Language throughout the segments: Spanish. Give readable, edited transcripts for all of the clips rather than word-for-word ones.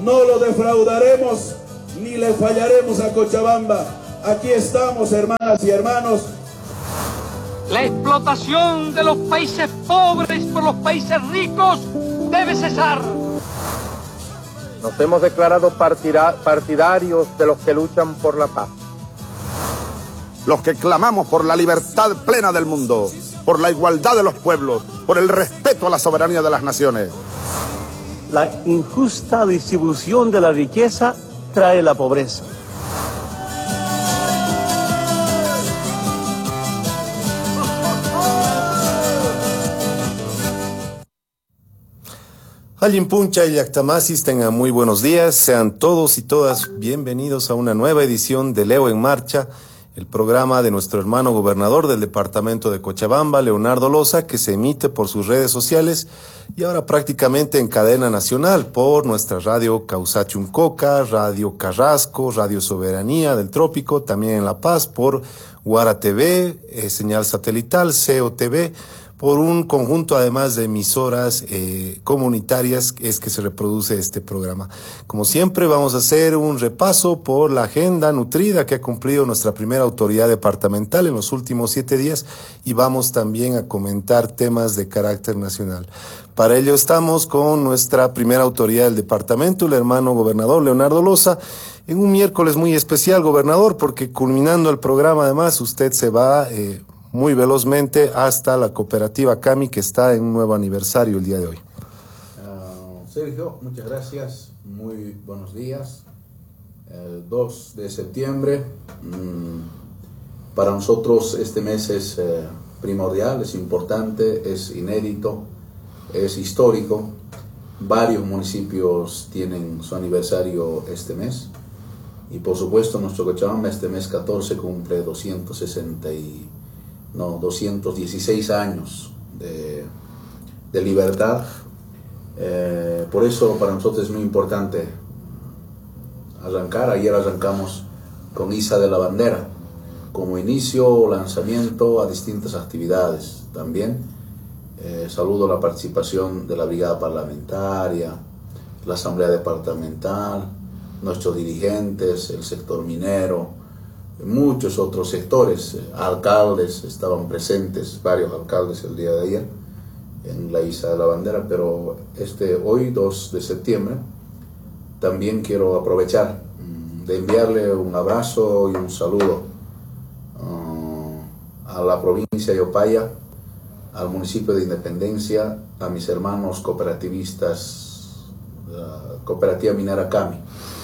No lo defraudaremos ni le fallaremos a Cochabamba. Aquí estamos, hermanas y hermanos. La explotación de los países pobres por los países ricos debe cesar. Nos hemos declarado partidarios de los que luchan por la paz. Los que clamamos por la libertad plena del mundo, por la igualdad de los pueblos, por el respeto a la soberanía de las naciones. La injusta distribución de la riqueza trae la pobreza. Allimpuncha y Yactamasis, tengan muy buenos días. Sean todos y todas bienvenidos a una nueva edición de Leo en Marcha, el programa de nuestro hermano gobernador del departamento de Cochabamba, Leonardo Loza, que se emite por sus redes sociales y ahora prácticamente en cadena nacional por nuestra radio Causachuncoca, Radio Carrasco, Radio Soberanía del Trópico, también en La Paz por Guara TV, señal satelital, CO TV, por un conjunto además de emisoras comunitarias es que se reproduce este programa. Como siempre vamos a hacer un repaso por la agenda nutrida que ha cumplido nuestra primera autoridad departamental en los últimos 7 días y vamos también a comentar temas de carácter nacional. Para ello estamos con nuestra primera autoridad del departamento, el hermano gobernador Leonardo Loza, en un miércoles muy especial, gobernador, porque culminando el programa además usted se va muy velozmente hasta la cooperativa CAMI, que está en un nuevo aniversario el día de hoy. Sergio, muchas gracias, muy buenos días. El 2 de septiembre, para nosotros este mes es primordial, es importante, es inédito, es histórico. Varios municipios tienen su aniversario este mes y por supuesto nuestro Cochabamba este mes 14 cumple 216 años de libertad. Por eso para nosotros es muy importante arrancar. Ayer arrancamos con Iza de la Bandera como inicio o lanzamiento a distintas actividades. También saludo la participación de la brigada parlamentaria, la asamblea departamental, nuestros dirigentes, el sector minero, muchos otros sectores, alcaldes estaban presentes, varios alcaldes el día de ayer en la Iza de la Bandera, pero hoy 2 de septiembre también quiero aprovechar de enviarle un abrazo y un saludo a la provincia de Opaya, al municipio de Independencia, a mis hermanos cooperativistas, Cooperativa Minera CAMI.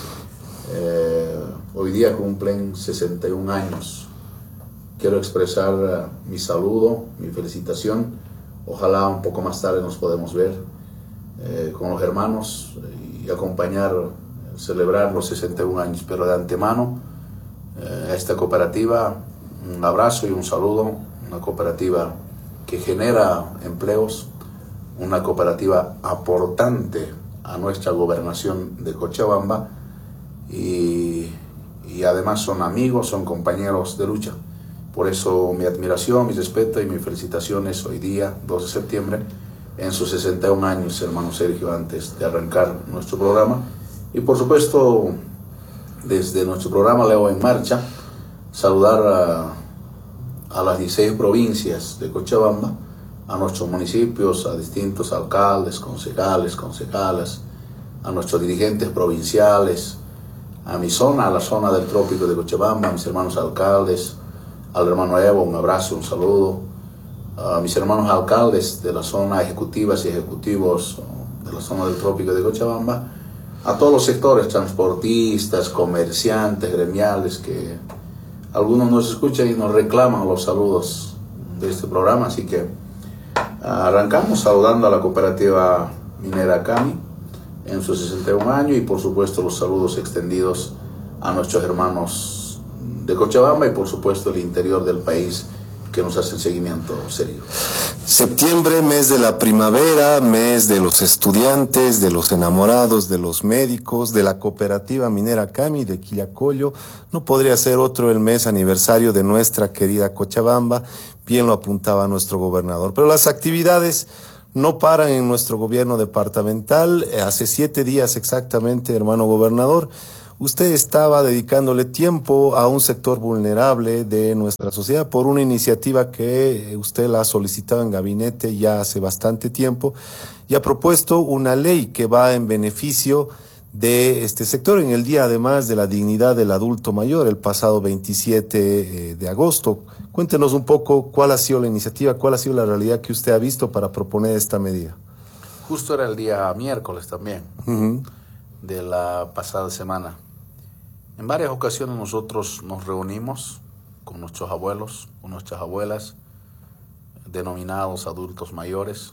Hoy día cumplen 61 años. Quiero expresar mi saludo, mi felicitación. Ojalá un poco más tarde nos podemos ver con los hermanos y acompañar, celebrar los 61 años. Pero de antemano, a esta cooperativa, un abrazo y un saludo. Una cooperativa que genera empleos, una cooperativa aportante a nuestra gobernación de Cochabamba y además son amigos, son compañeros de lucha. Por eso mi admiración, mi respeto y mis felicitaciones hoy día, 2 de septiembre, en sus 61 años, hermano Sergio, antes de arrancar nuestro programa. Y por supuesto, desde nuestro programa Leo en Marcha, saludar a las 16 provincias de Cochabamba, a nuestros municipios, a distintos alcaldes, concejales, concejalas, a nuestros dirigentes provinciales, a mi zona, a la zona del trópico de Cochabamba, a mis hermanos alcaldes, al hermano Evo, un abrazo, un saludo, a mis hermanos alcaldes de la zona, ejecutivas y ejecutivos de la zona del trópico de Cochabamba, a todos los sectores, transportistas, comerciantes, gremiales, que algunos nos escuchan y nos reclaman los saludos de este programa, así que arrancamos saludando a la cooperativa minera CAMI en sus 61 años y por supuesto los saludos extendidos a nuestros hermanos de Cochabamba y por supuesto el interior del país que nos hacen seguimiento serio. Septiembre, mes de la primavera, mes de los estudiantes, de los enamorados, de los médicos, de la cooperativa minera CAMI de Quillacollo. No podría ser otro el mes aniversario de nuestra querida Cochabamba, bien lo apuntaba nuestro gobernador. Pero las actividades no paran en nuestro gobierno departamental. Hace 7 días exactamente, hermano gobernador, usted estaba dedicándole tiempo a un sector vulnerable de nuestra sociedad por una iniciativa que usted la ha solicitado en gabinete ya hace bastante tiempo y ha propuesto una ley que va en beneficio de este sector en el día además de la dignidad del adulto mayor, el pasado 27 de agosto. Cuéntenos un poco cuál ha sido la iniciativa, cuál ha sido la realidad que usted ha visto para proponer esta medida. Justo era el día miércoles también, de la pasada semana. En varias ocasiones nosotros nos reunimos con nuestros abuelos, con nuestras abuelas, denominados adultos mayores.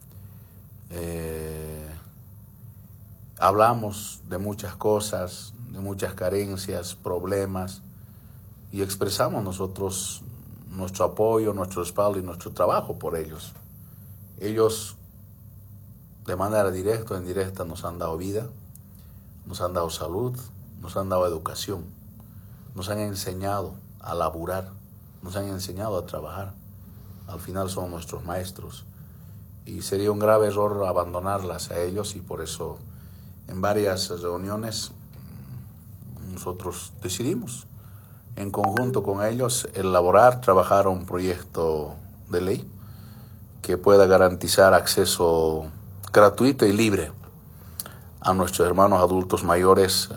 Hablamos de muchas cosas, de muchas carencias, problemas, y expresamos nosotros nuestro apoyo, nuestro respaldo y nuestro trabajo por ellos. Ellos, de manera directa o indirecta, nos han dado vida, nos han dado salud, nos han dado educación, nos han enseñado a laburar, nos han enseñado a trabajar. Al final son nuestros maestros y sería un grave error abandonarlas a ellos, y por eso en varias reuniones nosotros decidimos en conjunto con ellos elaborar, trabajar un proyecto de ley que pueda garantizar acceso gratuito y libre a nuestros hermanos adultos mayores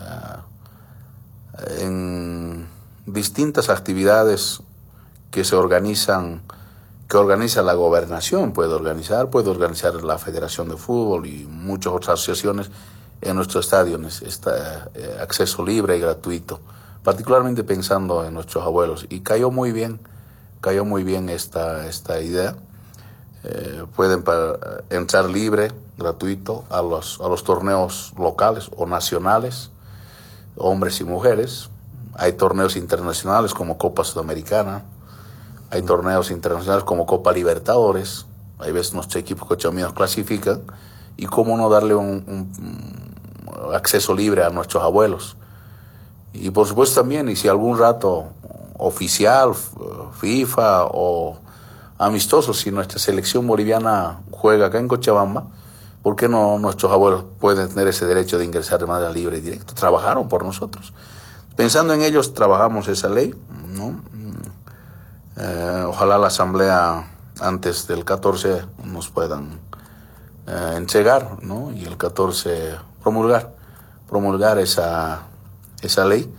en distintas actividades que se organizan, que organiza la gobernación, puede organizar la Federación de Fútbol y muchas otras asociaciones. En nuestros estadios está acceso libre y gratuito, particularmente pensando en nuestros abuelos. Y cayó muy bien esta idea. Pueden entrar libre, gratuito, a los torneos locales o nacionales, hombres y mujeres. Hay torneos internacionales como Copa Sudamericana, hay torneos internacionales como Copa Libertadores. Hay veces nuestros equipos cochabambinos clasifican, y cómo no darle un acceso libre a nuestros abuelos. Y por supuesto también, y si algún rato oficial, FIFA o amistoso, si nuestra selección boliviana juega acá en Cochabamba, ¿por qué no nuestros abuelos pueden tener ese derecho de ingresar de manera libre y directa? Trabajaron por nosotros. Pensando en ellos, trabajamos esa ley, ¿no? Ojalá la Asamblea antes del 14 nos puedan entregar, ¿no? Y el 14 promulgar esa ley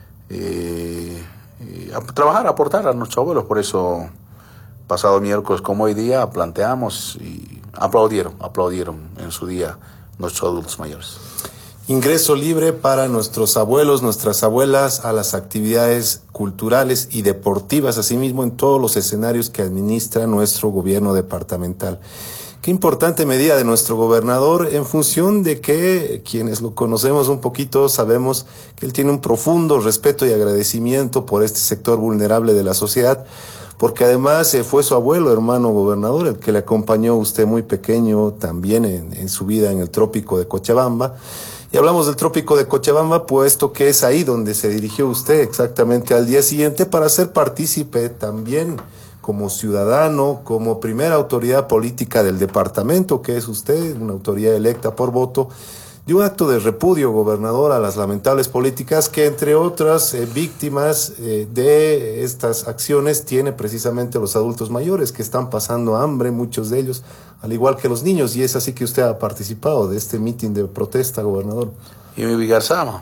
y a trabajar, a aportar a nuestros abuelos. Por eso, pasado miércoles como hoy día, planteamos y aplaudieron en su día nuestros adultos mayores. Ingreso libre para nuestros abuelos, nuestras abuelas a las actividades culturales y deportivas, asimismo en todos los escenarios que administra nuestro gobierno departamental. Qué importante medida de nuestro gobernador, en función de que quienes lo conocemos un poquito sabemos que él tiene un profundo respeto y agradecimiento por este sector vulnerable de la sociedad, porque además fue su abuelo, hermano gobernador, el que le acompañó a usted muy pequeño también en su vida en el trópico de Cochabamba. Y hablamos del trópico de Cochabamba, puesto que es ahí donde se dirigió usted exactamente al día siguiente para ser partícipe también como ciudadano, como primera autoridad política del departamento, que es usted, una autoridad electa por voto, de un acto de repudio, gobernador, a las lamentables políticas que, entre otras víctimas de estas acciones, tiene precisamente los adultos mayores que están pasando hambre, muchos de ellos, al igual que los niños, y es así que usted ha participado de este mitin de protesta, gobernador. Y mi Vigarzama,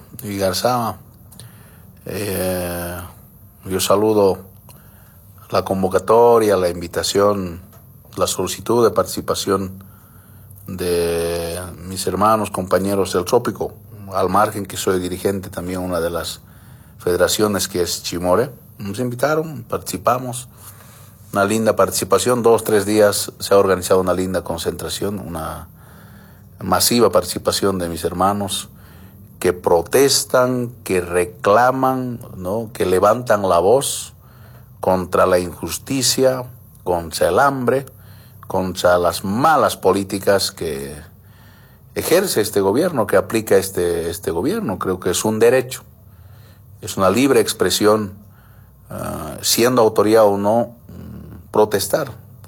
yo saludo la convocatoria, la invitación, la solicitud de participación de mis hermanos, compañeros del trópico, al margen que soy dirigente también una de las federaciones que es Chimore. Nos invitaron, participamos, una linda participación, 2-3 días se ha organizado una linda concentración, una masiva participación de mis hermanos que protestan, que reclaman, ¿no?, que levantan la voz contra la injusticia, contra el hambre, contra las malas políticas que ejerce este gobierno, que aplica este gobierno. Creo que es un derecho, es una libre expresión, siendo autoridad o no, protestar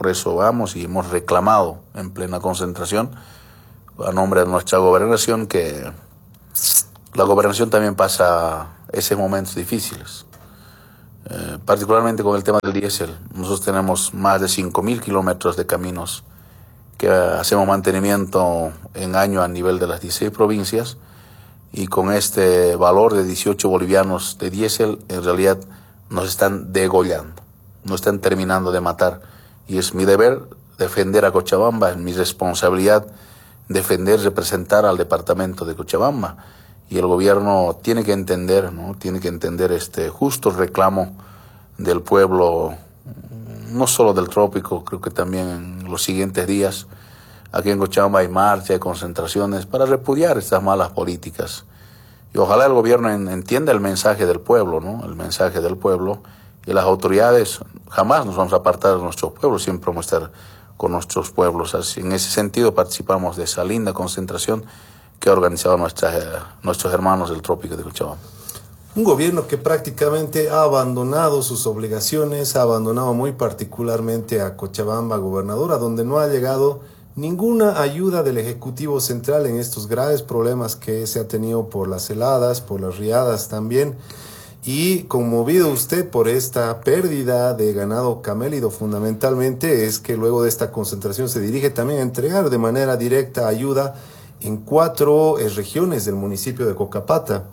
por eso vamos y hemos reclamado en plena concentración a nombre de nuestra gobernación que la gobernación también pasa esos momentos difíciles, particularmente con el tema del diésel. Nosotros tenemos más de 5.000 kilómetros de caminos que hacemos mantenimiento en año a nivel de las 16 provincias, y con este valor de 18 bolivianos de diésel en realidad nos están degollando, nos están terminando de matar, y es mi deber defender a Cochabamba, es mi responsabilidad defender, representar al departamento de Cochabamba, y el gobierno tiene que entender, ¿no? Tiene que entender este justo reclamo del pueblo, no solo del trópico. Creo que también en los siguientes días aquí en Cochabamba hay marchas, hay concentraciones para repudiar estas malas políticas, y ojalá el gobierno entienda el mensaje del pueblo, ¿no? El mensaje del pueblo, y las autoridades jamás nos vamos a apartar de nuestros pueblos, siempre vamos a estar con nuestros pueblos. Así, en ese sentido participamos de esa linda concentración que ha organizado nuestros hermanos del trópico de Cochabamba. Un gobierno que prácticamente ha abandonado sus obligaciones, ha abandonado muy particularmente a Cochabamba, gobernadora, donde no ha llegado ninguna ayuda del Ejecutivo Central en estos graves problemas que se ha tenido por las heladas, por las riadas también. Y conmovido usted por esta pérdida de ganado camélido fundamentalmente, es que luego de esta concentración se dirige también a entregar de manera directa ayuda en 4 regiones del municipio de Cocapata.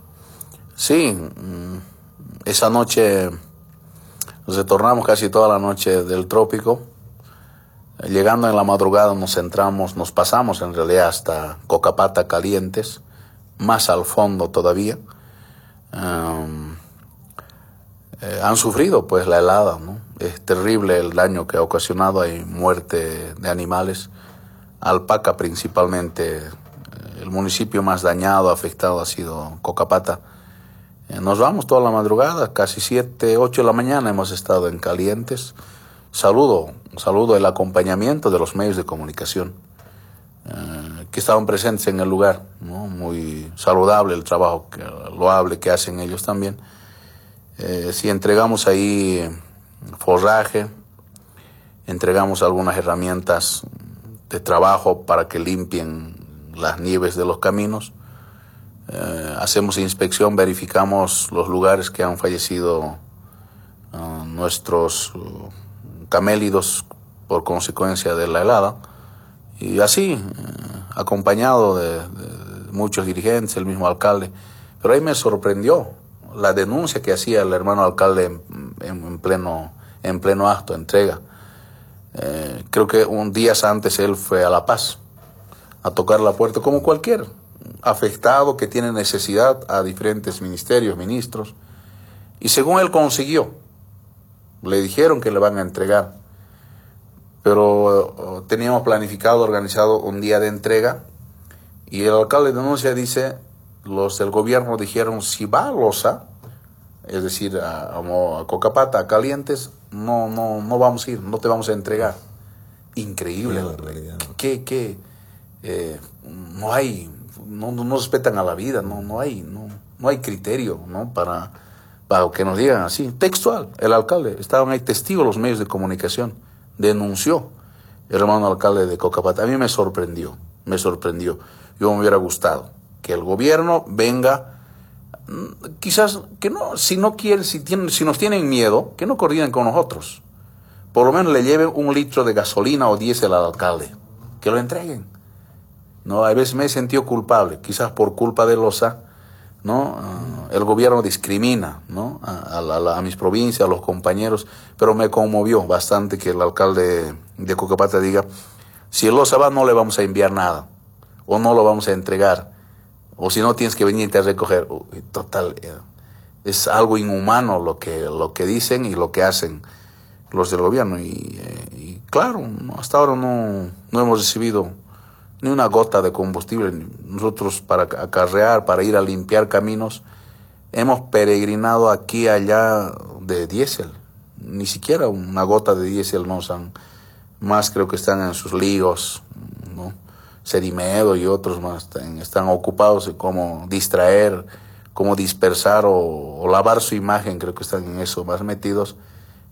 Sí, esa noche nos retornamos casi toda la noche del trópico. Llegando en la madrugada nos pasamos en realidad hasta Cocapata Calientes, más al fondo todavía. Han sufrido pues la helada, ¿no? Es terrible el daño que ha ocasionado, hay muerte de animales, alpaca principalmente. El municipio más dañado, afectado ha sido Cocapata. Nos vamos toda la madrugada, casi 7, 8 de la mañana hemos estado en Calientes. Saludo el acompañamiento de los medios de comunicación que estaban presentes en el lugar, ¿no? Muy saludable el trabajo loable que hacen ellos también. Sí, entregamos ahí forraje, entregamos algunas herramientas de trabajo para que limpien las nieves de los caminos. Hacemos inspección, verificamos los lugares que han fallecido nuestros camélidos por consecuencia de la helada, y así acompañado de muchos dirigentes, el mismo alcalde. Pero ahí me sorprendió la denuncia que hacía el hermano alcalde en pleno acto de entrega. Creo que días antes él fue a La Paz a tocar la puerta como cualquier afectado que tiene necesidad a diferentes ministerios, ministros, y según él consiguió, le dijeron que le van a entregar, pero teníamos planificado, organizado un día de entrega, y el alcalde denuncia, dice, los del gobierno dijeron, si va a Loza, es decir, a Cocapata, a Calientes, no vamos a ir, no te vamos a entregar. Increíble. No respetan a la vida, no hay criterio, ¿no? para que nos digan así. Textual, el alcalde, estaban ahí testigos los medios de comunicación, denunció el hermano alcalde de Cocapata. A mí me sorprendió. Yo me hubiera gustado que el gobierno venga, quizás que no, si nos tienen miedo, que no coordinen con nosotros. Por lo menos le lleven 1 litro de gasolina o diésel al alcalde, que lo entreguen. No, a veces me he sentido culpable, quizás por culpa de Loza, ¿no? El gobierno discrimina, ¿no? a mis provincias, a los compañeros, pero me conmovió bastante que el alcalde de Cocapata diga, si el Loza va no le vamos a enviar nada, o no lo vamos a entregar, o si no tienes que venirte a recoger. Total, es algo inhumano lo que dicen y lo que hacen los del gobierno, y claro, hasta ahora no hemos recibido ni una gota de combustible. Nosotros para acarrear, para ir a limpiar caminos, hemos peregrinado aquí y allá de diésel. Ni siquiera una gota de diésel nos han. Más creo que están en sus líos, ¿no? Serimedo y otros más están ocupados en cómo distraer, cómo dispersar o lavar su imagen. Creo que están en eso más metidos.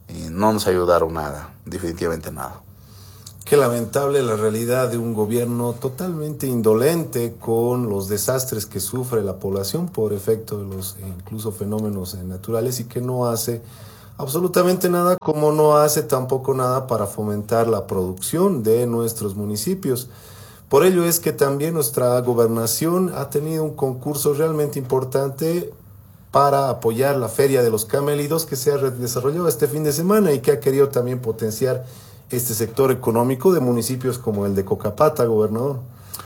y no nos ayudaron nada, definitivamente nada. Qué lamentable la realidad de un gobierno totalmente indolente con los desastres que sufre la población por efecto de los incluso fenómenos naturales y que no hace absolutamente nada, como no hace tampoco nada para fomentar la producción de nuestros municipios. Por ello es que también nuestra gobernación ha tenido un concurso realmente importante para apoyar la Feria de los Camélidos que se ha desarrollado este fin de semana y que ha querido también potenciar este sector económico de municipios como el de Cocapata, gobernador.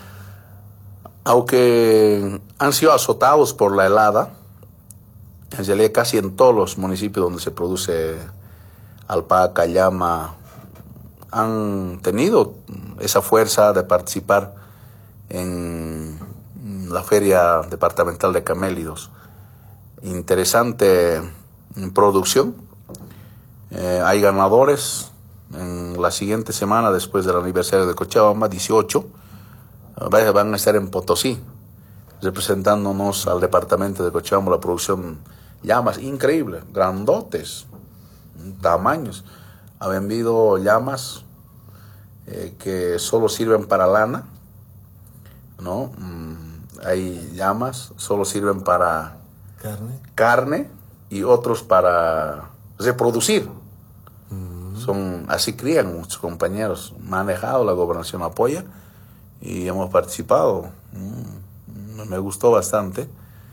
Aunque han sido azotados por la helada, en realidad casi en todos los municipios donde se produce alpaca, llama, han tenido esa fuerza de participar en la Feria Departamental de Camélidos. Interesante producción. Hay ganadores. En la siguiente semana, después del aniversario de Cochabamba, 18, van a estar en Potosí, representándonos al departamento de Cochabamba, la producción llamas, increíble, grandotes, tamaños. Ha vendido llamas que solo sirven para lana, ¿no? Hay llamas, solo sirven para carne y otros para reproducir. Así crían muchos compañeros. Manejado, la gobernación apoya y hemos participado. Me gustó bastante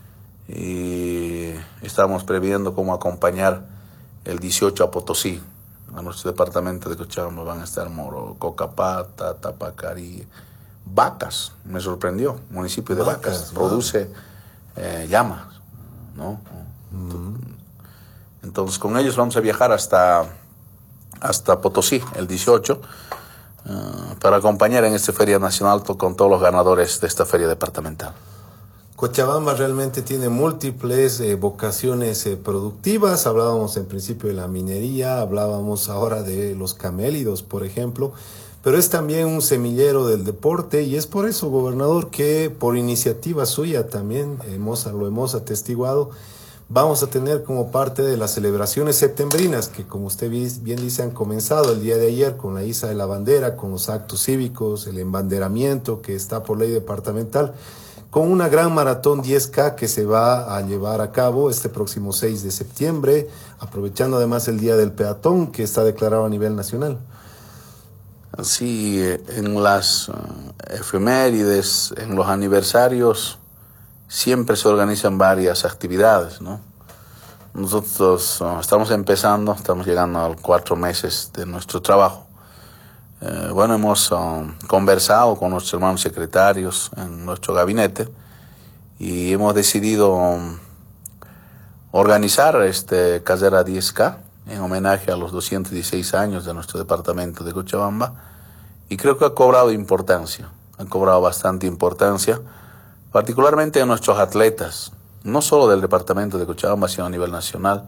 y estamos previendo cómo acompañar el 18 a Potosí. A nuestro departamento de Cochabamba van a estar Moro, Cocapata, Tapacarí, Vacas. Me sorprendió, municipio de Vacas produce llamas, ¿no? Entonces con ellos vamos a viajar hasta Potosí, el 18, para acompañar en esta Feria Nacional con todos los ganadores de esta Feria Departamental. Cochabamba realmente tiene múltiples vocaciones productivas. Hablábamos en principio de la minería, hablábamos ahora de los camélidos, por ejemplo, pero es también un semillero del deporte y es por eso, gobernador, que por iniciativa suya también lo hemos atestiguado. Vamos a tener como parte de las celebraciones septembrinas que, como usted bien dice, han comenzado el día de ayer con la iza de la bandera, con los actos cívicos, el embanderamiento que está por ley departamental, con una gran maratón 10K que se va a llevar a cabo este próximo 6 de septiembre, aprovechando además el Día del Peatón que está declarado a nivel nacional. Sí, en las efemérides, en los aniversarios, siempre se organizan varias actividades, ¿no? Nosotros estamos empezando, estamos llegando a 4 meses de nuestro trabajo. Hemos conversado con nuestros hermanos secretarios en nuestro gabinete y hemos decidido organizar Carrera 10K en homenaje a los 216 años de nuestro departamento de Cochabamba y creo que ha cobrado bastante importancia, particularmente en nuestros atletas, no solo del departamento de Cochabamba, sino a nivel nacional.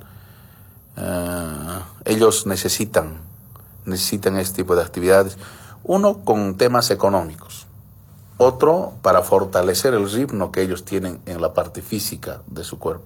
Ellos necesitan este tipo de actividades. Uno, con temas económicos. Otro, para fortalecer el ritmo que ellos tienen en la parte física de su cuerpo.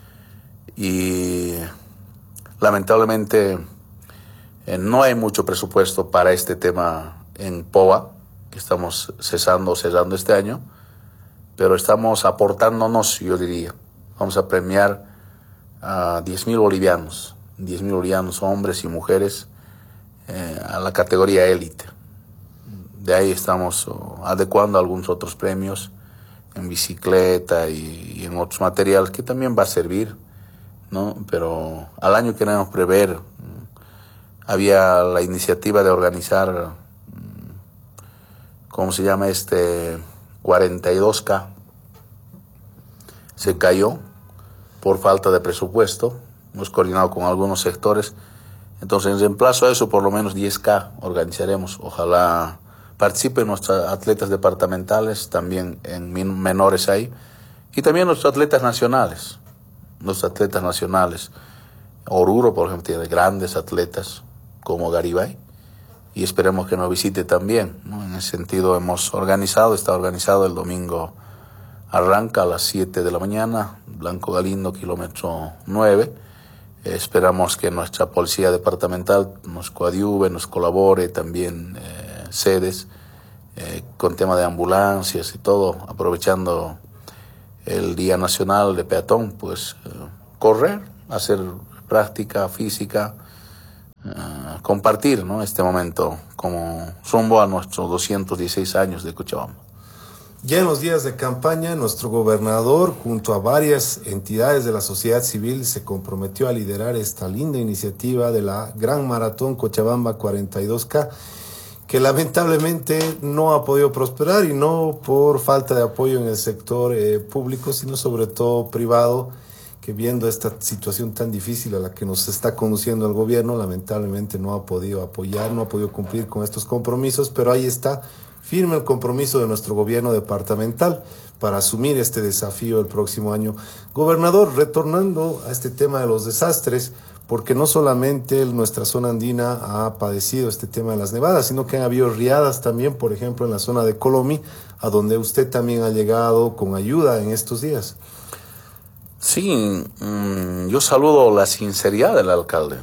Y lamentablemente no hay mucho presupuesto para este tema en POA, que estamos cerrando este año. Pero estamos aportándonos, yo diría. Vamos a premiar a 10.000 bolivianos, hombres y mujeres, a la categoría élite. De ahí estamos adecuando algunos otros premios en bicicleta y en otros materiales que también va a servir, ¿no? Pero al año queremos prever. Había la iniciativa de organizar, ¿cómo se llama 42K, se cayó por falta de presupuesto. Hemos coordinado con algunos sectores, entonces en reemplazo a eso por lo menos 10K organizaremos. Ojalá participen nuestros atletas departamentales, también en menores ahí, y también nuestros atletas nacionales. Oruro, por ejemplo, tiene grandes atletas como Garibay, y esperemos que nos visite también, ¿no? En ese sentido está organizado el domingo, arranca a las 7 de la mañana, Blanco Galindo, kilómetro 9, Esperamos que nuestra policía departamental nos coadyuve, nos colabore también sedes con tema de ambulancias y todo, aprovechando el Día Nacional de Peatón, pues correr, hacer práctica física, compartir, ¿no?, este momento como rumbo a nuestros 216 años de Cochabamba. Ya en los días de campaña, nuestro gobernador, junto a varias entidades de la sociedad civil, se comprometió a liderar esta linda iniciativa de la Gran Maratón Cochabamba 42K, que lamentablemente no ha podido prosperar, y no por falta de apoyo en el sector público, sino sobre todo privado, que viendo esta situación tan difícil a la que nos está conduciendo el gobierno, lamentablemente no ha podido apoyar, no ha podido cumplir con estos compromisos, pero ahí está firme el compromiso de nuestro gobierno departamental para asumir este desafío el próximo año. Gobernador, retornando a este tema de los desastres, porque no solamente nuestra zona andina ha padecido este tema de las nevadas, sino que han habido riadas también, por ejemplo, en la zona de Colomi, a donde usted también ha llegado con ayuda en estos días. Sí, yo saludo la sinceridad del alcalde.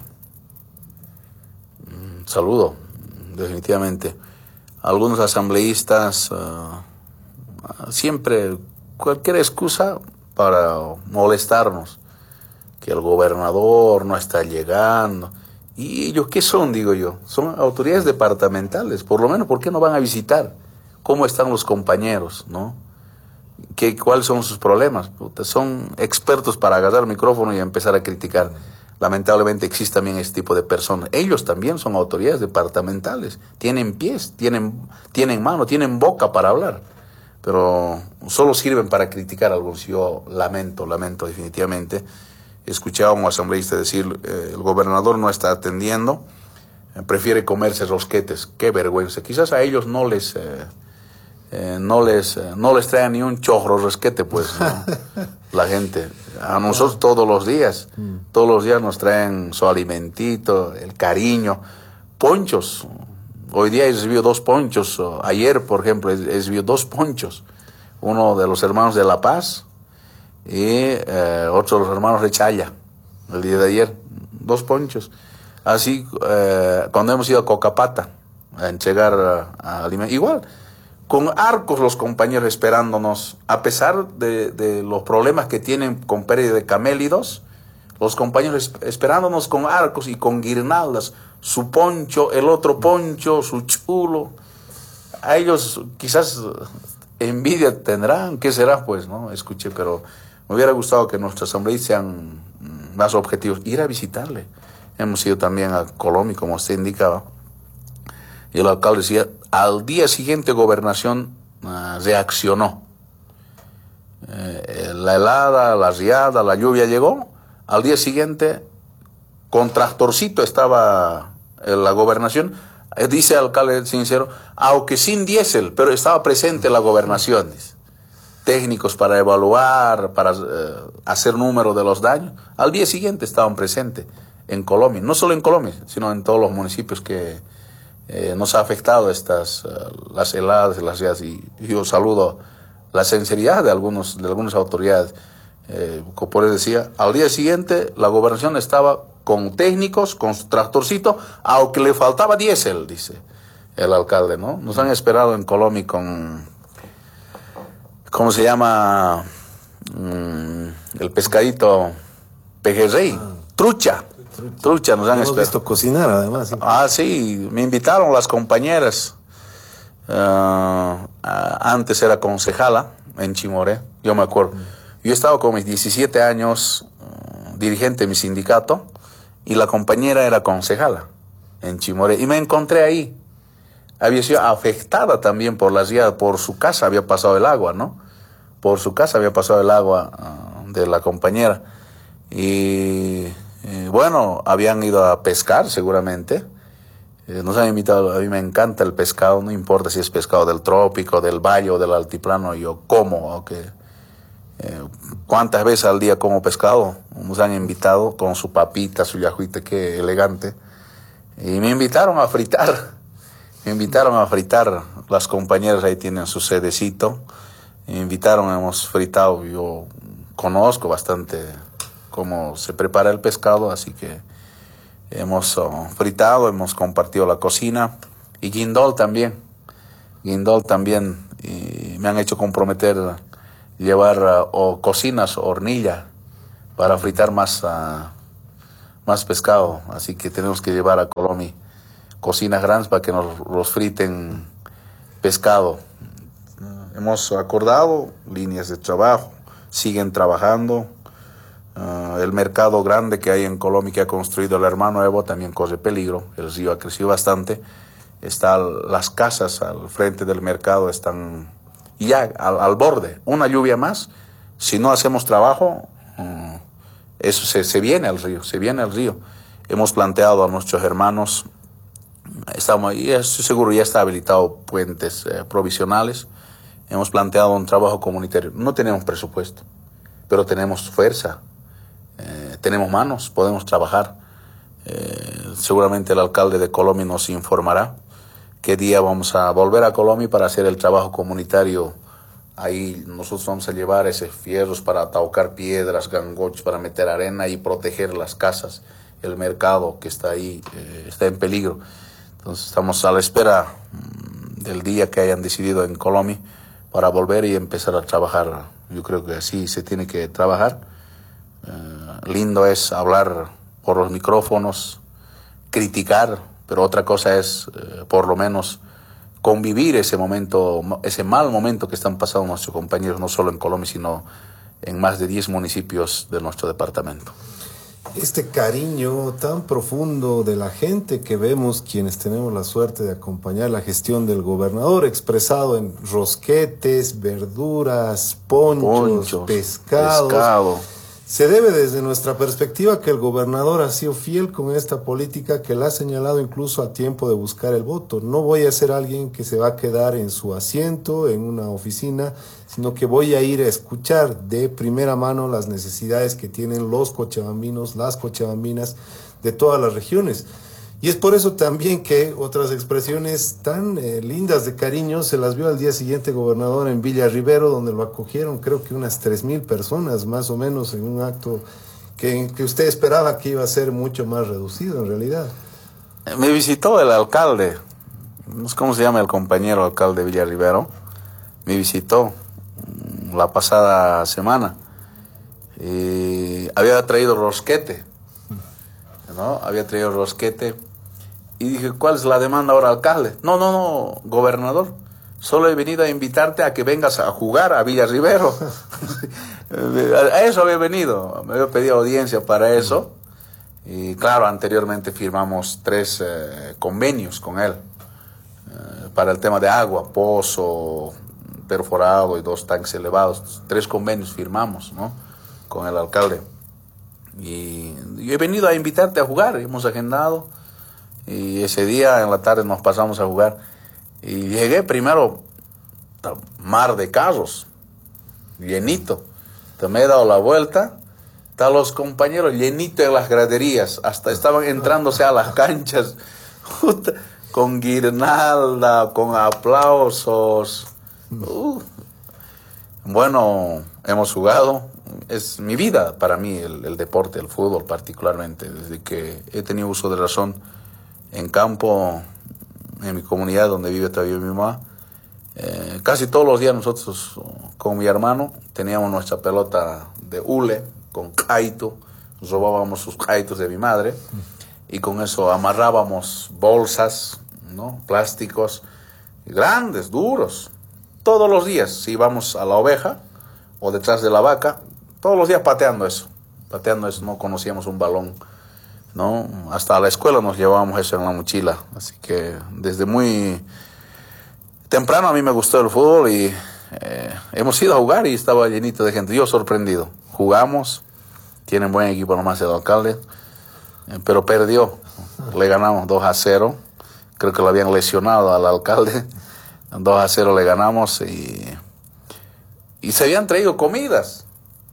Saludo, definitivamente. Algunos asambleístas siempre cualquier excusa para molestarnos, que el gobernador no está llegando. ¿Y ellos qué son, digo yo? Son autoridades departamentales, por lo menos, ¿por qué no van a visitar cómo están los compañeros, no? ¿Cuáles son sus problemas? Son expertos para agarrar el micrófono y empezar a criticar. Lamentablemente existe también este tipo de personas. Ellos también son autoridades departamentales. Tienen pies, tienen mano, tienen boca para hablar. Pero solo sirven para criticar a algunos. Yo lamento definitivamente. Escuchaba a un asambleísta decir, el gobernador no está atendiendo, prefiere comerse rosquetes. Qué vergüenza. Quizás a ellos no les trae ni un chorro resquete, pues, ¿no? La gente. A nosotros todos los días nos traen su alimentito, el cariño, ponchos. Hoy día he recibido 2 ponchos. Ayer, por ejemplo, he recibido 2 ponchos. Uno de los hermanos de La Paz y otro de los hermanos de Chaya. El día de ayer, 2 ponchos. Así, cuando hemos ido a Cocapata a entregar alimentos, igual. Con arcos los compañeros esperándonos, a pesar de los problemas que tienen con pérdida de camélidos, los compañeros esperándonos con arcos y con guirnaldas, su poncho, el otro poncho, su chulo. A ellos quizás envidia tendrán, ¿qué será? Pues, ¿no? Escuché, pero me hubiera gustado que nuestros asambleístas sean más objetivos. Ir a visitarle. Hemos ido también a Colombia, como usted indicaba. Y el alcalde decía, al día siguiente Gobernación reaccionó. La helada, la riada, la lluvia llegó. Al día siguiente, con tractorcito estaba la Gobernación. Dice el alcalde sincero, aunque sin diésel, pero estaba presente la Gobernación. Dice. Técnicos para evaluar, para hacer número de los daños. Al día siguiente estaban presentes en Colombia. No solo en Colombia, sino en todos los municipios que nos ha afectado las heladas, las riadas, y yo saludo la sinceridad de algunas autoridades. Como les decía, al día siguiente la Gobernación estaba con técnicos, con su tractorcito, aunque le faltaba diésel, dice el alcalde, ¿no? Nos han esperado en Colombia con, ¿cómo se llama? El pescadito pejerrey, trucha nos han esperado. Hemos visto cocinar, además. ¿Sí? Sí, me invitaron las compañeras. Antes era concejala en Chimoré, yo me acuerdo. Yo estaba con mis 17 años, dirigente de mi sindicato, y la compañera era concejala en Chimoré. Y me encontré ahí. Había sido afectada también por las riadas, por su casa había pasado el agua, ¿no? Por su casa había pasado el agua de la compañera. Y bueno, habían ido a pescar seguramente. Nos han invitado, a mí me encanta el pescado, no importa si es pescado del trópico, del valle o del altiplano, yo como, aunque cuántas veces al día como pescado. Nos han invitado con su papita, su yajuite, qué elegante. Y me invitaron a fritar. Las compañeras ahí tienen su sedecito. Me invitaron, hemos fritado. Yo conozco bastante cómo se prepara el pescado, así que hemos fritado, hemos compartido la cocina y guindol también, y me han hecho comprometer llevar cocinas, hornilla, para fritar más pescado, así que tenemos que llevar a Colombia cocinas grandes para que nos los friten pescado. Hemos acordado líneas de trabajo, siguen trabajando. El mercado grande que hay en Colombia que ha construido el hermano Evo también corre peligro. El río ha crecido bastante. Las casas al frente del mercado están ya al borde. Una lluvia más, si no hacemos trabajo, eso se viene al río, Hemos planteado a nuestros hermanos, y estoy seguro ya está habilitado puentes provisionales. Hemos planteado un trabajo comunitario. No tenemos presupuesto, pero tenemos fuerza, tenemos manos, podemos trabajar. Seguramente el alcalde de Colombia nos informará qué día vamos a volver a Colombia para hacer el trabajo comunitario. Ahí nosotros vamos a llevar esos fierros para taucar piedras, gangochos, para meter arena y proteger las casas. El mercado que está ahí está en peligro. Entonces estamos a la espera del día que hayan decidido en Colombia para volver y empezar a trabajar. Yo creo que así se tiene que trabajar. Lindo es hablar por los micrófonos, criticar, pero otra cosa es por lo menos convivir ese momento, ese mal momento que están pasando nuestros compañeros, no solo en Colombia, sino en más de 10 municipios de nuestro departamento. Este cariño tan profundo de la gente que vemos quienes tenemos la suerte de acompañar la gestión del gobernador, expresado en rosquetes, verduras, ponchos, pescado. Se debe desde nuestra perspectiva que el gobernador ha sido fiel con esta política que le ha señalado incluso a tiempo de buscar el voto. No voy a ser alguien que se va a quedar en su asiento, en una oficina, sino que voy a ir a escuchar de primera mano las necesidades que tienen los cochabambinos, las cochabambinas de todas las regiones. Y es por eso también que otras expresiones tan lindas de cariño se las vio al día siguiente gobernador en Villa Rivero, donde lo acogieron creo que unas 3,000 personas más o menos en un acto que usted esperaba que iba a ser mucho más reducido en realidad. Me visitó el alcalde, no sé cómo se llama el compañero alcalde de Villa Rivero, me visitó la pasada semana y había traído rosquete, ¿no? Y dije, ¿cuál es la demanda ahora, alcalde? No, gobernador, solo he venido a invitarte a que vengas a jugar a Villa Rivero. A eso había venido, me había pedido audiencia para eso. Y claro, anteriormente firmamos 3 convenios con él para el tema de agua, pozo perforado y 2 tanques elevados. 3 convenios firmamos, ¿no?, con el alcalde. Y yo he venido a invitarte a jugar, hemos agendado. Y ese día en la tarde nos pasamos a jugar. Y llegué primero, mar de carros, llenito. Me he dado la vuelta, están los compañeros llenitos de las graderías, hasta estaban entrándose a las canchas, con guirnalda, con aplausos. Bueno, hemos jugado. Es mi vida para mí el deporte, el fútbol particularmente. Desde que he tenido uso de razón en campo, en mi comunidad donde vive todavía mi mamá, casi todos los días nosotros con mi hermano teníamos nuestra pelota de hule con caito, robábamos sus caitos de mi madre y con eso amarrábamos bolsas, ¿no?, plásticos grandes, duros. Todos los días, si íbamos a la oveja o detrás de la vaca, todos los días pateando eso, no conocíamos un balón, ¿no? Hasta a la escuela nos llevábamos eso en la mochila, así que desde muy temprano a mí me gustó el fútbol y hemos ido a jugar y estaba llenito de gente, yo sorprendido. Jugamos, tienen buen equipo nomás el alcalde, pero perdió, le ganamos 2-0, creo que lo habían lesionado al alcalde, 2-0 le ganamos y se habían traído comidas,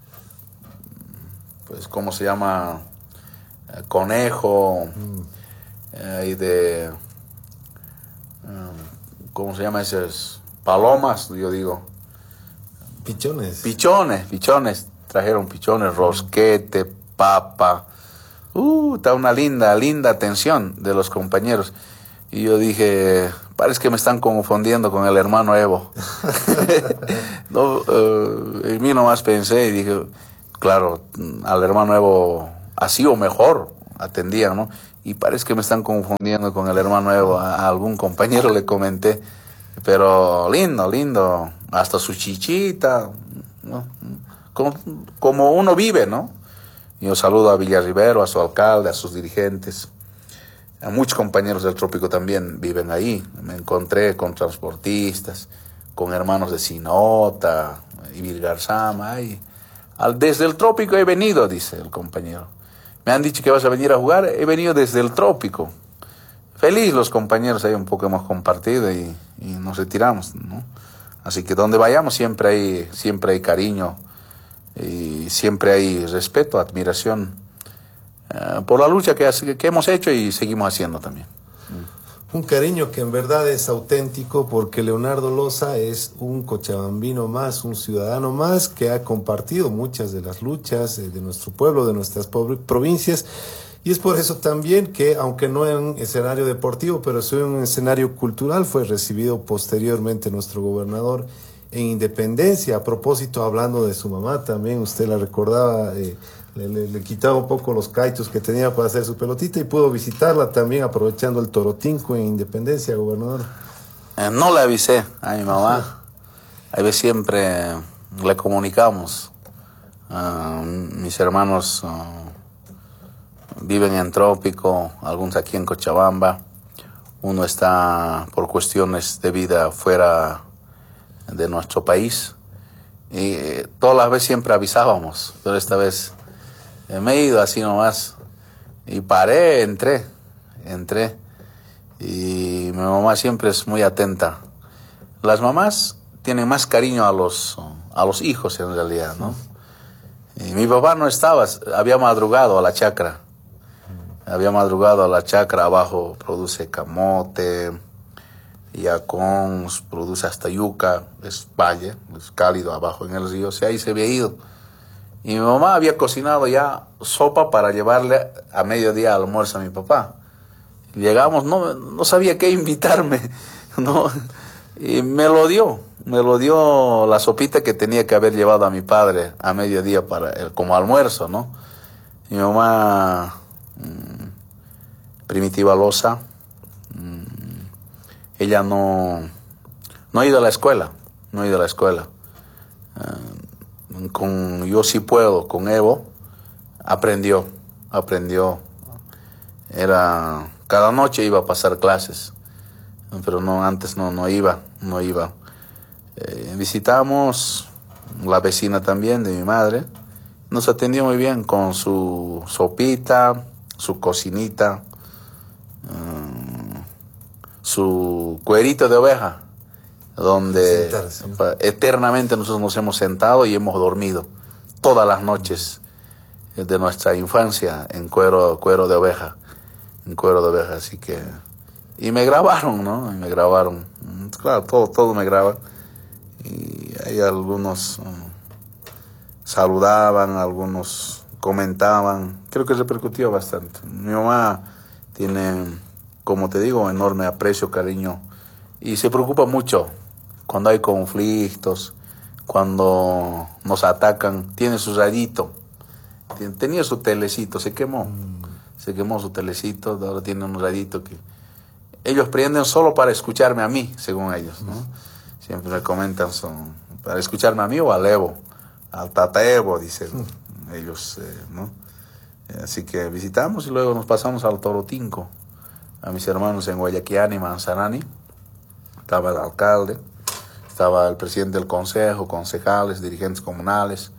pues ¿cómo se llama? Conejo, y de, ¿cómo se llama esas? Palomas, yo digo. Pichones. Trajeron pichones, rosquete, papa. Está una linda atención de los compañeros. Y yo dije, parece que me están confundiendo con el hermano Evo. No, en mí nomás pensé y dije, claro, al hermano Evo así o mejor atendían, ¿no? Y parece que me están confundiendo con el hermano Evo. A algún compañero le comenté, pero lindo, hasta su chichita, ¿no? Como uno vive, ¿no? Yo saludo a Villarribero, a su alcalde, a sus dirigentes. A muchos compañeros del trópico también viven ahí. Me encontré con transportistas, con hermanos de Sinota, Ibir Garzama. Desde el trópico he venido, dice el compañero. Me han dicho que vas a venir a jugar, he venido desde el trópico. Feliz los compañeros, ahí un poco hemos compartido y nos retiramos, ¿no? Así que donde vayamos siempre hay cariño y siempre hay respeto, admiración por la lucha que hemos hecho y seguimos haciendo también. Un cariño que en verdad es auténtico, porque Leonardo Loza es un cochabambino más, un ciudadano más que ha compartido muchas de las luchas de nuestro pueblo, de nuestras provincias, y es por eso también que, aunque no en un escenario deportivo, pero sí en un escenario cultural, fue recibido posteriormente nuestro gobernador en Independencia. A propósito, hablando de su mamá, también usted la recordaba, le quitaba un poco los caitos que tenía para hacer su pelotita y pudo visitarla también aprovechando el Torotinco en Independencia, gobernador. No le avisé a mi mamá. A veces siempre le comunicamos. Mis hermanos viven en Trópico, algunos aquí en Cochabamba. Uno está por cuestiones de vida fuera de nuestro país. Y todas las veces siempre avisábamos, pero esta vez me he ido así nomás. Y paré, entré. Y mi mamá siempre es muy atenta. Las mamás tienen más cariño a los hijos en realidad, ¿no? Y mi papá no estaba, había madrugado a la chacra. Abajo produce camote, yacón, produce hasta yuca, es valle, es cálido abajo en el río, o sea, ahí se había ido. Y mi mamá había cocinado ya sopa para llevarle a mediodía al almuerzo a mi papá. Llegamos, no sabía qué invitarme, ¿no? Y me lo dio la sopita que tenía que haber llevado a mi padre a mediodía como almuerzo, ¿no? Mi mamá, Primitiva Loza, ella no ha ido a la escuela, con Yo Sí Puedo, con Evo, aprendió. Cada noche iba a pasar clases, pero antes no iba. Visitamos la vecina también de mi madre, nos atendió muy bien con su sopita, su cocinita, su cuerito de oveja, donde eternamente nosotros nos hemos sentado y hemos dormido todas las noches de nuestra infancia en cuero de oveja, así que, y me grabaron, ¿no? Claro, todo me graban, y hay algunos saludaban, algunos comentaban, creo que repercutió bastante. Mi mamá tiene, como te digo, enorme aprecio, cariño, y se preocupa mucho cuando hay conflictos, cuando nos atacan. Tiene su rayito, tenía su telecito, se quemó su telecito, ahora tiene un rayito que ellos prenden solo para escucharme a mí, según ellos, ¿no? Siempre me comentan, para escucharme a mí o al Evo, al Tata Evo, dicen ellos, ¿no? Así que visitamos y luego nos pasamos al Torotinco, a mis hermanos en Guayaquil y Manzanani. Estaba el alcalde, estaba el presidente del consejo, concejales, dirigentes comunales.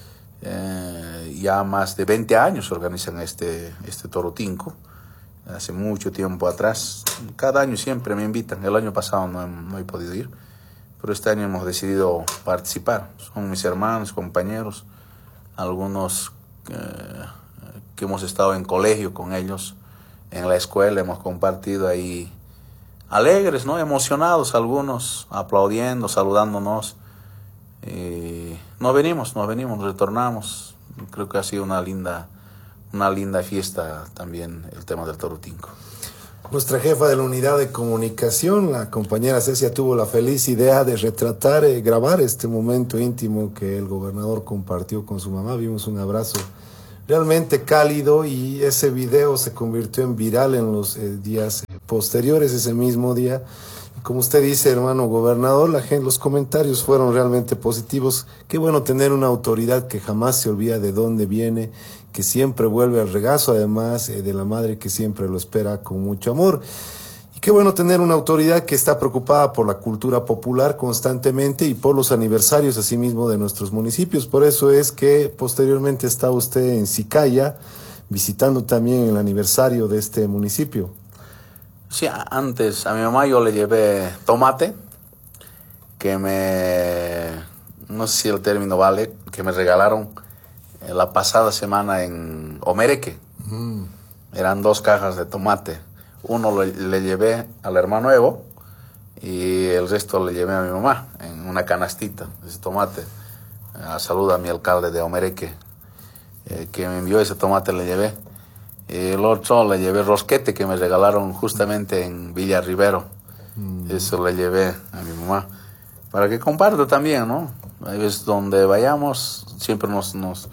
Ya más de 20 años organizan este Torotinco, hace mucho tiempo atrás. Cada año siempre me invitan. El año pasado no he podido ir, pero este año hemos decidido participar. Son mis hermanos, compañeros, algunos que hemos estado en colegio con ellos, en la escuela, hemos compartido ahí, alegres, ¿no? Emocionados, algunos aplaudiendo, saludándonos. Nos venimos, retornamos. Creo que ha sido una linda una linda fiesta también el tema del Torutinco. Nuestra jefa de la unidad de comunicación, la compañera Cecia, tuvo la feliz idea de retratar, grabar este momento íntimo que el gobernador compartió con su mamá. Vimos un abrazo realmente cálido y ese video se convirtió en viral en los días posteriores, ese mismo día. Y como usted dice, hermano gobernador, los comentarios fueron realmente positivos. Qué bueno tener una autoridad que jamás se olvida de dónde viene, que siempre vuelve al regazo, además de la madre que siempre lo espera con mucho amor. Y qué bueno tener una autoridad que está preocupada por la cultura popular constantemente y por los aniversarios asimismo de nuestros municipios. Por eso es que posteriormente está usted en Sicaya, visitando también el aniversario de este municipio. Sí, antes a mi mamá yo le llevé tomate, no sé si el término vale, que me regalaron la pasada semana en Omereque. Eran 2 cajas de tomate. Uno le llevé al hermano Evo y el resto le llevé a mi mamá en una canastita, ese tomate. Saluda a mi alcalde de Omereque, que me envió ese tomate, le llevé. El otro le llevé rosquete que me regalaron justamente en Villa Rivero. Eso le llevé a mi mamá para que comparta también, ¿no? Hay veces donde vayamos siempre nos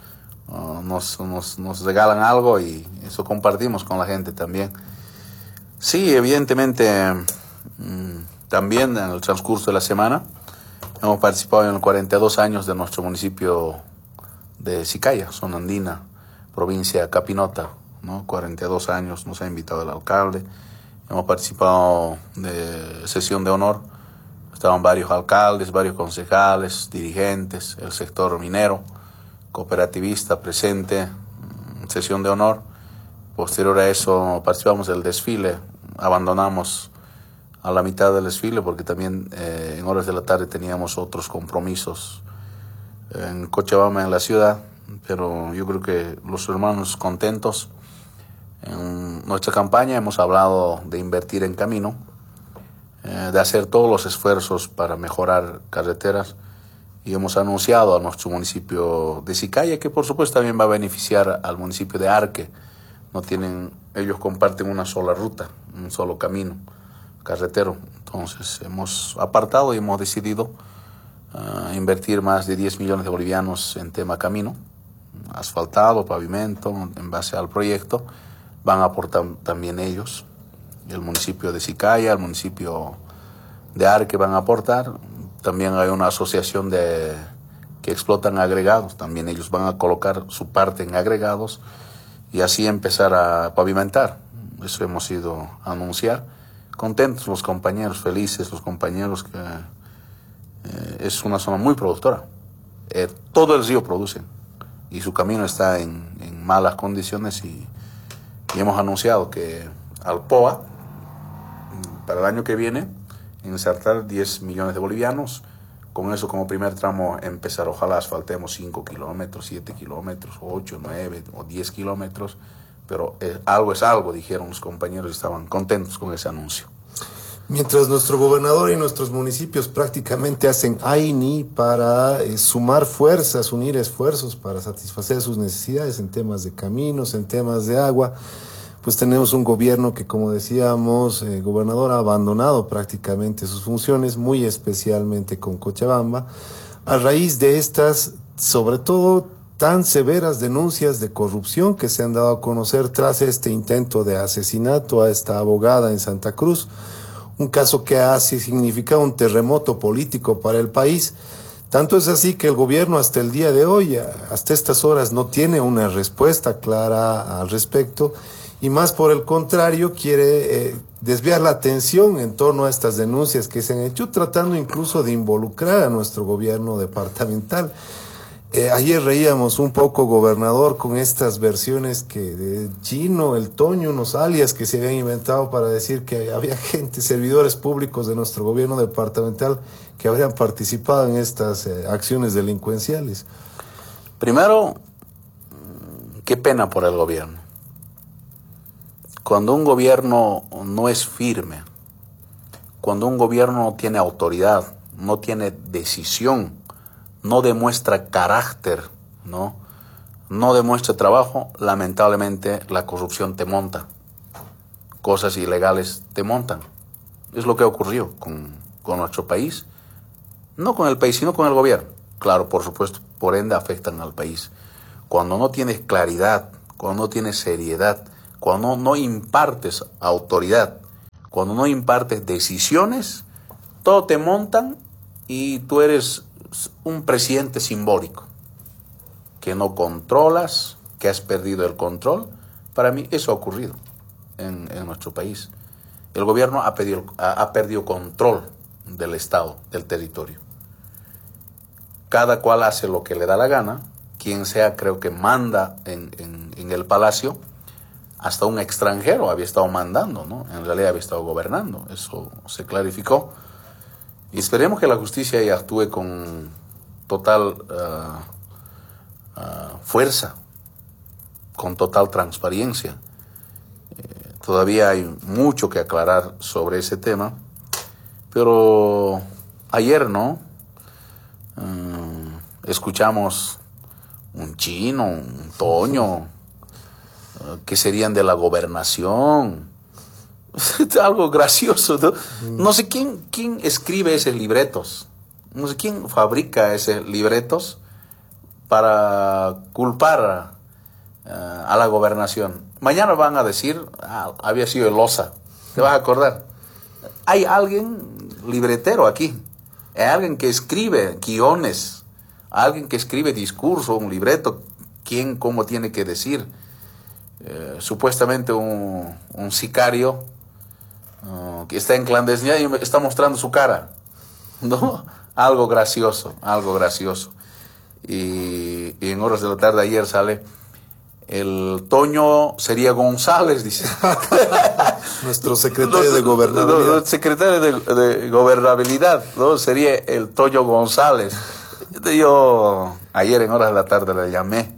regalan algo y eso compartimos con la gente también. Sí, evidentemente, también en el transcurso de la semana hemos participado en los 42 años de nuestro municipio de Sicaya, zona andina, provincia Capinota, ¿no? 42 años nos ha invitado el alcalde. Hemos participado de sesión de honor. Estaban varios alcaldes, varios concejales, dirigentes, el sector minero, cooperativista presente, sesión de honor. Posterior a eso participamos del desfile. Abandonamos a la mitad del desfile porque también en horas de la tarde teníamos otros compromisos en Cochabamba, en la ciudad. Pero yo creo que los hermanos contentos. En nuestra campaña hemos hablado de invertir en camino, de hacer todos los esfuerzos para mejorar carreteras, y hemos anunciado a nuestro municipio de Sicaya que por supuesto también va a beneficiar al municipio de Arque. Ellos comparten una sola ruta, un solo camino carretero. Entonces hemos apartado y hemos decidido invertir más de 10 millones de bolivianos en tema camino, asfaltado, pavimento, en base al proyecto. Van a aportar también ellos, el municipio de Sicaya, el municipio de Arque van a aportar. También hay una asociación que explotan agregados, también ellos van a colocar su parte en agregados y así empezar a pavimentar. Eso hemos ido a anunciar. Contentos los compañeros, felices los compañeros, que es una zona muy productora. Todo el río produce y su camino está en malas condiciones y hemos anunciado que al POA, para el año que viene, insertar 10 millones de bolivianos. Con eso como primer tramo empezar, ojalá asfaltemos 5 kilómetros, 7 kilómetros, 8, 9 o 10 kilómetros, pero algo es algo, dijeron los compañeros y estaban contentos con ese anuncio. Mientras nuestro gobernador y nuestros municipios prácticamente hacen AINI para sumar fuerzas, unir esfuerzos para satisfacer sus necesidades en temas de caminos, en temas de agua, pues tenemos un gobierno que, como decíamos, el gobernador ha abandonado prácticamente sus funciones, muy especialmente con Cochabamba, a raíz de estas, sobre todo, tan severas denuncias de corrupción que se han dado a conocer tras este intento de asesinato a esta abogada en Santa Cruz, un caso que ha significado un terremoto político para el país. Tanto es así que el gobierno hasta el día de hoy, hasta estas horas, no tiene una respuesta clara al respecto, y más por el contrario quiere desviar la atención en torno a estas denuncias que se han hecho, tratando incluso de involucrar a nuestro gobierno departamental. Ayer reíamos un poco, gobernador, con estas versiones que de Chino, el Toño, unos alias que se habían inventado para decir que había gente, servidores públicos de nuestro gobierno departamental que habrían participado en estas acciones delincuenciales. Primero, qué pena por el gobierno. Cuando un gobierno no es firme, cuando un gobierno no tiene autoridad, no tiene decisión, no demuestra carácter, no no demuestra trabajo, lamentablemente la corrupción te monta. Cosas ilegales te montan. Es lo que ocurrió con nuestro país. No con el país, sino con el gobierno. Claro, por supuesto, por ende afectan al país. Cuando no tienes claridad, cuando no tienes seriedad, cuando no impartes autoridad, cuando no impartes decisiones, todo te montan y tú eres un presidente simbólico, que no controlas, que has perdido el control. Para mí eso ha ocurrido en nuestro país. El gobierno ha perdido control del Estado, del territorio. Cada cual hace lo que le da la gana. Quien sea, creo que manda en el palacio. Hasta un extranjero había estado mandando, ¿no? En realidad había estado gobernando. Eso se clarificó. Y esperemos que la justicia ahí actúe con total fuerza, con total transparencia. Todavía hay mucho que aclarar sobre ese tema. Pero ayer, ¿no? Escuchamos un chino, un toño, que serían de la gobernación. Algo gracioso, ¿no? No sé quién escribe esos libretos. No sé quién fabrica esos libretos para culpar a la gobernación. Mañana van a decir, había sido el OSA. ¿Te vas a acordar? Hay alguien libretero aquí. Hay alguien que escribe guiones. Alguien que escribe discurso, un libreto. ¿Quién, cómo tiene que decir? Supuestamente un sicario que está en clandestinidad y está mostrando su cara, ¿no? Algo gracioso, algo gracioso. Y en horas de la tarde ayer sale, el Toño sería González, dice. Nuestro secretario de gobernabilidad. El secretario de gobernabilidad, ¿no? Sería el Toño González. Yo ayer en horas de la tarde le llamé,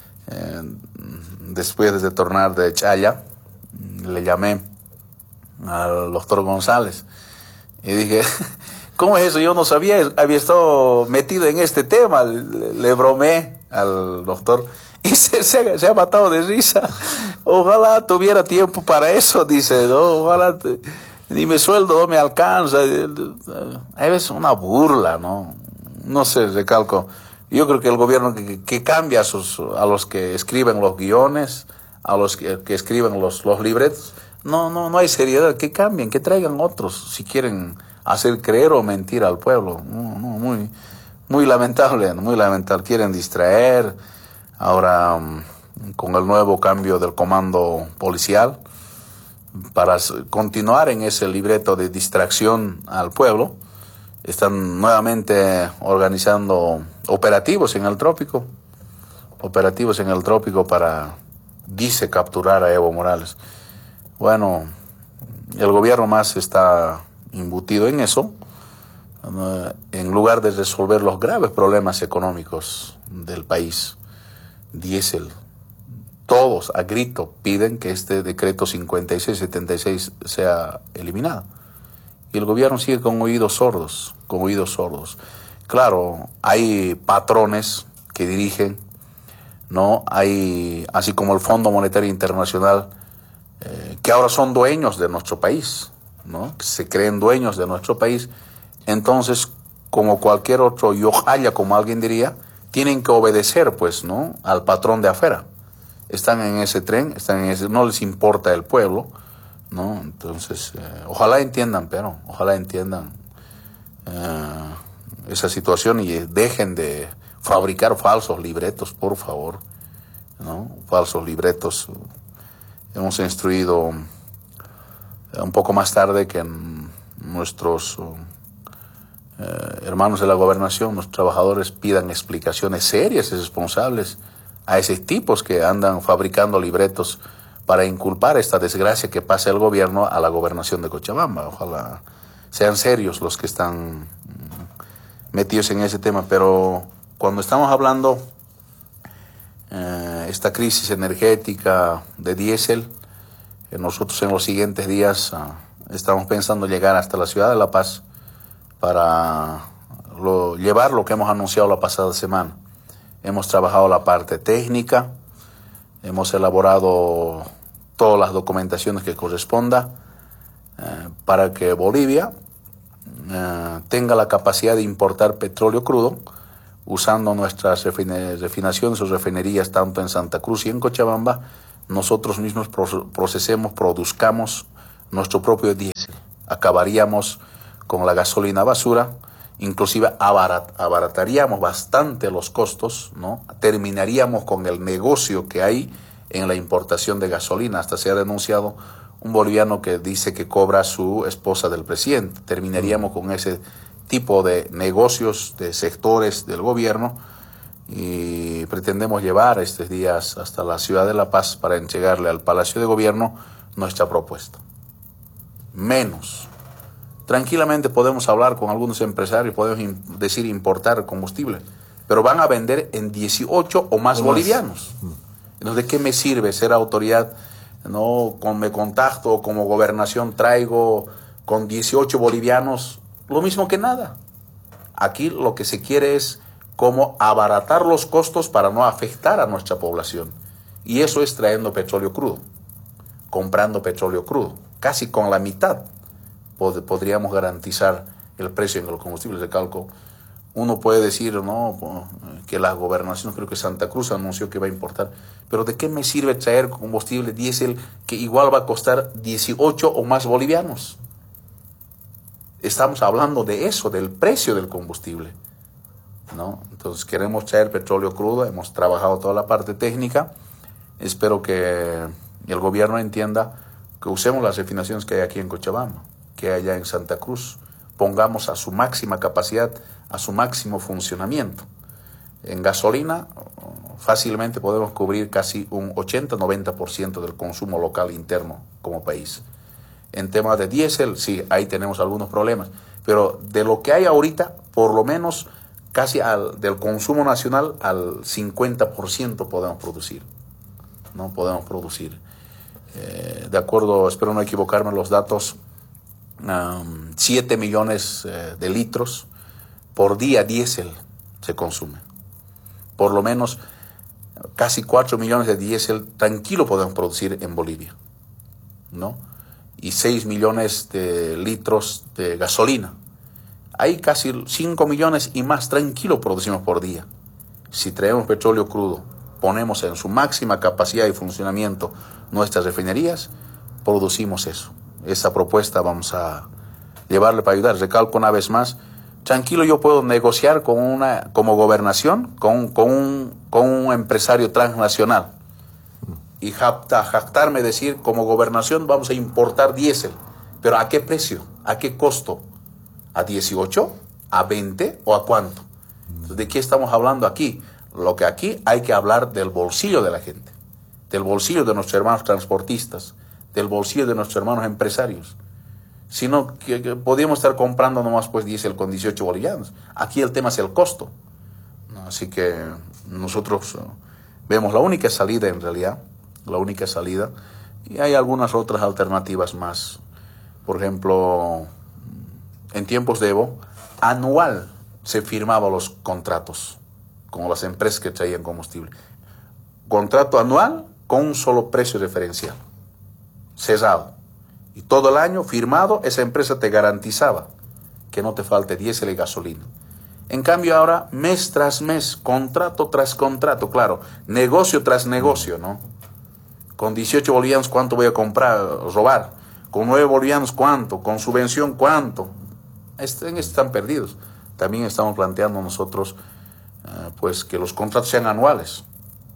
después de tornar de Chaya, le llamé al doctor González y dije, ¿cómo es eso? Yo no sabía, había estado metido en este tema. Le bromeé al doctor y se ha matado de risa. Ojalá tuviera tiempo para eso, dice, ¿no? Ojalá ni mi sueldo no me alcanza. A veces una burla, ¿no? No sé, recalco. Yo creo que el gobierno que cambia a los que escriben los guiones, a los que escriben los libretos, no hay seriedad. Que cambien, que traigan otros si quieren hacer creer o mentir al pueblo. Muy lamentable, muy lamentable. Quieren distraer. Ahora, con el nuevo cambio del comando policial, para continuar en ese libreto de distracción al pueblo, están nuevamente organizando operativos en el trópico para, dice, capturar a Evo Morales. Bueno, el gobierno más está embutido en eso, en lugar de resolver los graves problemas económicos del país. Diésel, todos a grito piden que este decreto 5676 sea eliminado. Y el gobierno sigue con oídos sordos, Claro, hay patrones que dirigen, ¿no? Hay, así como el Fondo Monetario Internacional, que ahora son dueños de nuestro país, ¿no? Que se creen dueños de nuestro país. Entonces, como cualquier otro yojaya, como alguien diría, tienen que obedecer, pues, ¿no? Al patrón de afuera. Están en ese tren, no les importa el pueblo, ¿no? Entonces, ojalá entiendan esa situación y dejen de fabricar falsos libretos, por favor, ¿no? Falsos libretos. Hemos instruido un poco más tarde que nuestros hermanos de la gobernación, los trabajadores, pidan explicaciones serias y responsables a esos tipos que andan fabricando libretos para inculpar esta desgracia que pasa el gobierno a la gobernación de Cochabamba. Ojalá sean serios los que están metidos en ese tema. Pero cuando estamos hablando esta crisis energética de diésel, nosotros en los siguientes días estamos pensando llegar hasta la ciudad de La Paz para llevar lo que hemos anunciado la pasada semana. hemos trabajado la parte técnica, hemos elaborado todas las documentaciones que corresponda para que Bolivia tenga la capacidad de importar petróleo crudo usando nuestras refinaciones o refinerías tanto en Santa Cruz y en Cochabamba. Nosotros mismos produzcamos nuestro propio diésel. Acabaríamos con la gasolina basura, inclusive abarataríamos bastante los costos, ¿no? Terminaríamos con el negocio que hay en la importación de gasolina. Hasta se ha denunciado un boliviano que dice que cobra a su esposa del presidente. Terminaríamos con ese tipo de negocios de sectores del gobierno y pretendemos llevar estos días hasta la ciudad de La Paz para entregarle al Palacio de Gobierno nuestra propuesta. Menos. Tranquilamente podemos hablar con algunos empresarios, podemos decir importar combustible, pero van a vender en 18 o más bolivianos. Entonces, ¿de qué me sirve ser autoridad? No, me contacto como gobernación, traigo con 18 bolivianos, lo mismo que nada. Aquí lo que se quiere es cómo abaratar los costos para no afectar a nuestra población. Y eso es trayendo petróleo crudo, comprando petróleo crudo. Casi con la mitad podríamos garantizar el precio en los combustibles de cálculo. Uno puede decir, no, que la gobernación, creo que Santa Cruz anunció que va a importar, pero ¿de qué me sirve traer combustible diésel que igual va a costar 18 o más bolivianos? Estamos hablando de eso, del precio del combustible, ¿no? Entonces queremos traer petróleo crudo, hemos trabajado toda la parte técnica. Espero que el gobierno entienda que usemos las refinaciones que hay aquí en Cochabamba, que hay allá en Santa Cruz, pongamos a su máxima capacidad, a su máximo funcionamiento. En gasolina fácilmente podemos cubrir casi un 80-90% del consumo local interno como país. En temas de diésel, sí, ahí tenemos algunos problemas, pero de lo que hay ahorita, por lo menos casi del consumo nacional al 50% podemos producir. No podemos producir. De acuerdo, espero no equivocarme en los datos, 7 millones de litros por día diésel se consume. Por lo menos casi 4 millones de diésel tranquilo podemos producir en Bolivia, ¿no? Y 6 millones de litros de gasolina. Hay casi 5 millones y más tranquilo producimos por día. Si traemos petróleo crudo, ponemos en su máxima capacidad y funcionamiento nuestras refinerías, producimos eso. Esa propuesta vamos a llevarle para ayudar. Recalco una vez más, tranquilo, yo puedo negociar como gobernación con un empresario transnacional y jactarme decir, como gobernación vamos a importar diésel, pero ¿a qué precio? ¿A qué costo? ¿A 18? ¿A 20? ¿O a cuánto? Entonces, ¿de qué estamos hablando aquí? Lo que aquí hay que hablar del bolsillo de la gente, del bolsillo de nuestros hermanos transportistas, del bolsillo de nuestros hermanos empresarios. Sino que podríamos estar comprando nomás pues diésel con 18 bolivianos. Aquí el tema es el costo. Así que nosotros vemos la única salida en realidad, la única salida, y hay algunas otras alternativas más. Por ejemplo, en tiempos de Evo, anual se firmaban los contratos con las empresas que traían combustible. Contrato anual con un solo precio referencial, cerrado. Y todo el año firmado, esa empresa te garantizaba que no te falte diésel y gasolina. En cambio ahora, mes tras mes, contrato tras contrato, claro, negocio tras negocio, ¿no? Con 18 bolivianos, ¿cuánto voy a comprar, robar? Con 9 bolivianos, ¿cuánto? Con subvención, ¿cuánto? Están perdidos. También estamos planteando nosotros pues que los contratos sean anuales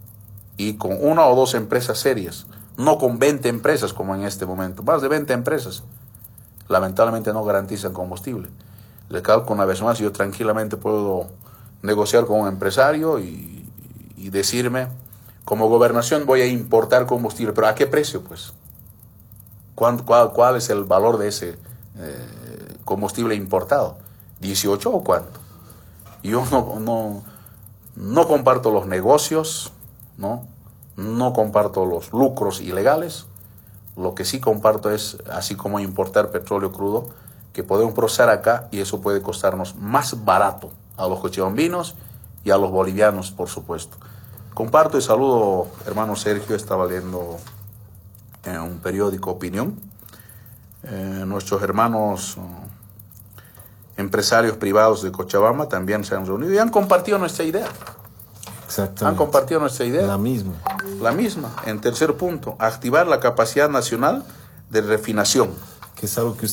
y con 1 o 2 empresas serias, no con 20 empresas como en este momento. Más de 20 empresas lamentablemente no garantizan combustible. Le calco una vez más, yo tranquilamente puedo negociar con un empresario y decirme, como gobernación voy a importar combustible, pero ¿a qué precio pues? ¿Cuál es el valor de ese combustible importado? ¿18 o cuánto? Yo no comparto los negocios, no comparto los lucros ilegales. Lo que sí comparto es, así como importar petróleo crudo, que podemos procesar acá y eso puede costarnos más barato a los cochabambinos y a los bolivianos, por supuesto. Comparto y saludo, hermano Sergio, estaba leyendo en un periódico Opinión. Nuestros hermanos empresarios privados de Cochabamba también se han reunido y han compartido nuestra idea. Exactamente. Han compartido nuestra idea. La misma. La misma. En tercer punto, activar la capacidad nacional de refinación. Que es algo que